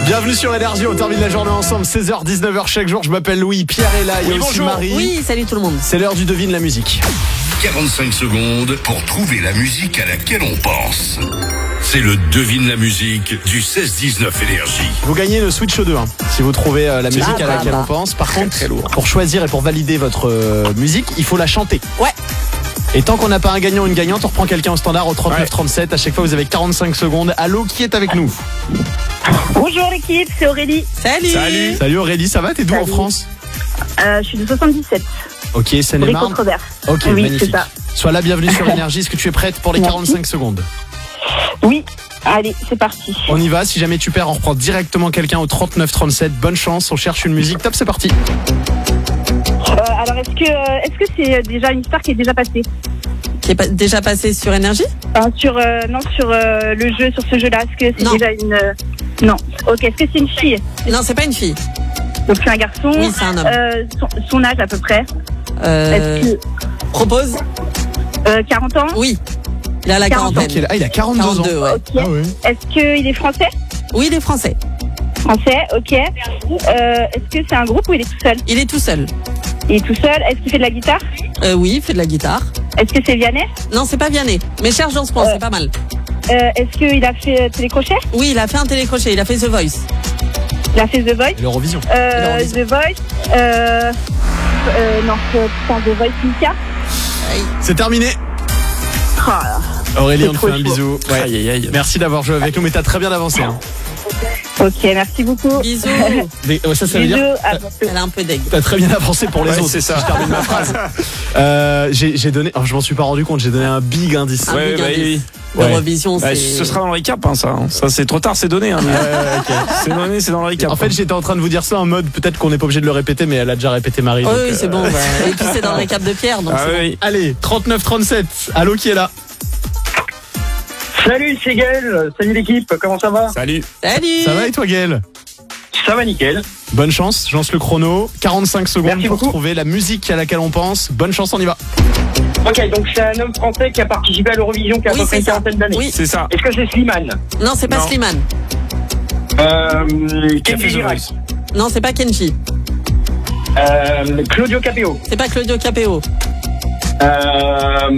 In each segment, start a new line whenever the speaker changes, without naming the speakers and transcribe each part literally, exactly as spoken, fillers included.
Bienvenue sur Énergie, on termine la journée ensemble, seize heures dix-neuf heures chaque jour. Je m'appelle Louis, Pierre est là, il y a
Oui,
aussi
bonjour.
Marie.
Oui, salut tout le monde.
C'est l'heure du devine la musique.
quarante-cinq secondes pour trouver la musique à laquelle on pense. C'est le devine la musique du seize dix-neuf Énergie.
Vous gagnez le Switch deux hein, si vous trouvez euh, la musique
Ah,
à
bah,
laquelle
bah.
on pense. Par
Très,
contre,
très lourd.
pour choisir et pour valider votre euh, musique, il faut la chanter.
Ouais.
Et tant qu'on n'a pas un gagnant ou une gagnante, on reprend quelqu'un au standard au trente-neuf trente-sept. À chaque fois, vous avez quarante-cinq secondes. Allô, qui est avec nous?
Bonjour l'équipe, c'est Aurélie.
Salut.
Salut.
Salut Aurélie, ça va? T'es d'où en
Salut.
France?
Euh, je suis de soixante-dix-sept.
Ok, Seine-et-Marne.
Controverse.
Ok,
Oui,
magnifique.
c'est ça.
Sois là, bienvenue sur Énergie. Est-ce que tu es prête pour les
Merci.
quarante-cinq secondes?
Oui, allez, c'est parti.
On y va, si jamais tu perds, on reprend directement quelqu'un au trente-neuf trente-sept. Bonne chance, on cherche une musique. Top, c'est parti.
Euh, alors, est-ce que euh, est-ce que c'est déjà une star qui est déjà passée
Qui est pas- déjà passé sur Énergie?
Enfin, sur euh, non sur euh, le jeu, sur ce jeu-là. Est-ce que c'est
Non.
déjà une euh, non. Ok. Est-ce que c'est une fille?
Non, c'est pas une fille.
Donc c'est un garçon.
Oui, c'est un homme.
Euh, son, son âge à peu près.
Euh,
Est-ce que
propose?
euh, quarante ans?
Oui. Il a la
quarante
quarantaine.
Ok, ah, il a quarante-deux ans.
quarante-deux, ouais.
Ok.
Ah oui.
Est-ce qu'il est français?
Oui, il est français.
Français. Ok. Euh, est-ce que c'est un groupe ou il est tout seul?
Il est tout seul.
Il est tout seul. Est-ce qu'il fait de la guitare?
Euh, oui, il fait de la guitare.
Est-ce que c'est Vianney?
Non, c'est pas Vianney. Mais cherche dans ce coin,
Euh.
c'est pas mal.
Euh, est-ce qu'il a fait euh, télécrochet?
Oui, il a fait un télécrochet. Il a fait The Voice.
Il a fait The Voice?
L'Eurovision.
Euh,
L'Eurovision.
The Voice, euh, euh, non, c'est putain, The Voice Mika.
C'est terminé.
Oh là.
Aurélie,
C'est
on te
trop
fait un
chaud.
bisou. Ouais.
Aïe, aïe, aïe.
Merci d'avoir joué avec nous, mais t'as très bien avancé. Hein.
Ok, merci beaucoup.
Bisous.
Mais, ouais, ça, ça veut
Bisous,
dire
à bientôt.
Elle est un peu deg.
t'as très bien avancé pour les
Ouais,
autres.
c'est ça.
Si je termine ma phrase. Euh, j'ai, j'ai donné, oh, je m'en suis pas rendu compte, j'ai donné un big indice.
Un
Ouais,
big
bah,
indice.
oui.
Ouais.
L'Eurovision,
Bah,
c'est...
ce sera dans le récap, hein, ça. hein. Ça, c'est trop tard, c'est donné. Hein, mais-
Ouais, ouais, ok.
C'est donné, c'est dans le récap.
En fait, j'étais en train de vous dire ça en mode peut-être qu'on n'est pas obligé de le répéter, mais elle a déjà répété Marie.
Oh,
donc,
oui,
euh,
c'est bon. Bah. Et puis c'est dans le récap de Pierre, donc
Ah
c'est bon.
oui.
Allez, trente-neuf trente-sept. Allô, qui est là?
Salut, c'est Gaël. Salut l'équipe, comment ça va?
Salut.
Salut.
Ça va et toi, Gaël?
Ça va nickel.
Bonne chance, je lance le chrono. quarante-cinq secondes
Merci
pour
beaucoup.
trouver la musique à laquelle on pense. Bonne chance, on y va.
Ok, donc c'est un homme français qui a participé à l'Eurovision qui a à
Oui,
peu près
c'est
une
ça.
quarantaine d'années.
Oui.
C'est ça.
Est-ce que c'est Slimane?
Non, c'est pas
Non.
Slimane.
Euh,
Qui a fait
Kenji
The
Girac.
Voice.
Non, c'est pas Kenji.
Euh, Claudio Capéo.
C'est pas Claudio Capéo.
Euh,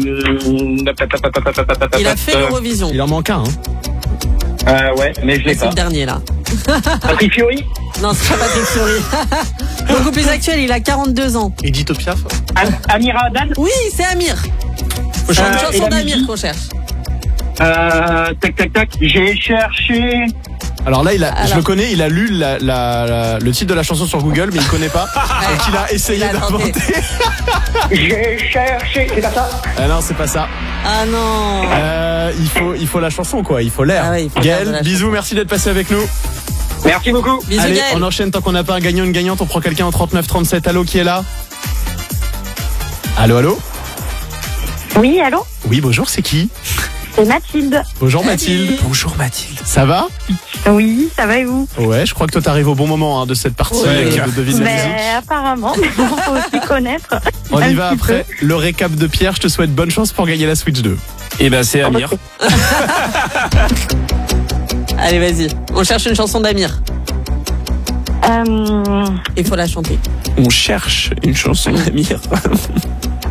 Il a fait l'Eurovision.
Il en manque un. Hein.
Euh, ouais, mais je l'ai
C'est
pas.
le dernier, là.
Patrick Fiori?
Non, c'est pas Patrick Fiori. Beaucoup plus actuel, il a quarante-deux ans.
Edith Piaf.
Am- Amira Haddad?
Oui, c'est Amir. C'est
Euh,
une
et
chanson
la
d'Amir
musique
qu'on cherche.
Euh, tac, tac, tac. J'ai cherché.
Alors là, il a, je
Alors.
le connais, il a lu la, la- la- le titre de la chanson sur Google, mais il connaît pas. Donc il a essayé
Il a tenté.
d'inventer.
J'ai cherché. C'est pas ça?
Ah non, c'est pas ça.
Ah non.
Euh, il faut, il faut la chanson, quoi. Il faut l'air.
Ah ouais, il faut l'air de
Gaël,
la
bisous, merci d'être passé avec nous.
Merci beaucoup.
Bisous,
Allez,
Gaël.
on enchaîne tant qu'on n'a pas un gagnant, une gagnante. On prend quelqu'un au trente-neuf trente-sept. Allô, qui est là? Allô, allô?
Oui, allô?
Oui, bonjour, c'est qui?
C'est Mathilde.
Bonjour Mathilde.
Bonjour Mathilde.
Ça va?
Oui, ça va et vous?
Ouais, je crois que toi t'arrives au bon moment hein, de cette partie
Ouais,
euh,
car-
de Devine la musique.
Mais apparemment, il faut aussi connaître.
On y
un
va
petit
après le récap de Pierre. Je te souhaite bonne chance pour gagner la Switch deux.
Et ben, c'est Amir.
Allez, vas-y. On cherche une chanson d'Amir.
Euh,
Il faut la chanter.
On cherche une chanson d'Amir.